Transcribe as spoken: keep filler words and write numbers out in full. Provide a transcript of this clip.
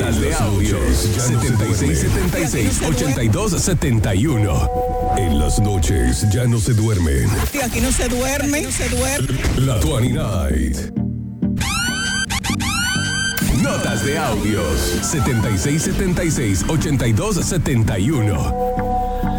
Notas de audio. setenta y seis setenta y seis, ochenta y dos setenta y uno. En las noches ya no se duermen. Tío, aquí no se duerme, no se duerme. La veinte Night. Notas de audios. setenta y seis setenta y seis, ochenta y dos setenta y uno.